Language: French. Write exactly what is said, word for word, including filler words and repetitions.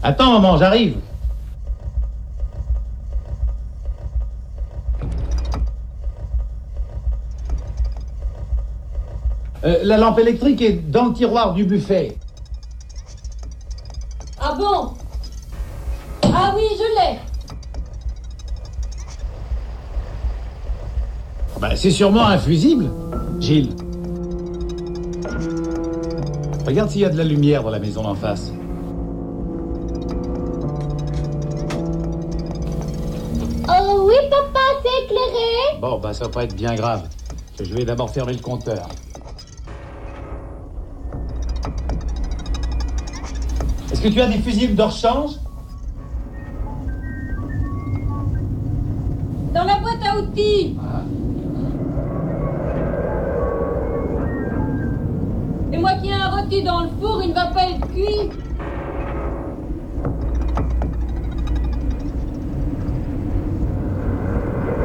Attends, maman, j'arrive. Euh, la lampe électrique est dans le tiroir du buffet. Ah bon? Ah oui, je l'ai. Bah, c'est sûrement un fusible, Gilles. Regarde s'il y a de la lumière dans la maison d'en face. Oh oui, papa, c'est éclairé. Bon, bah, ça va pas être bien grave. Je vais d'abord fermer le compteur. Est-ce que tu as des fusibles de rechange? Dans la boîte à outils. Ah. Et moi qui ai un rôti dans le four, il ne va pas être cuit. Alors, on joue ?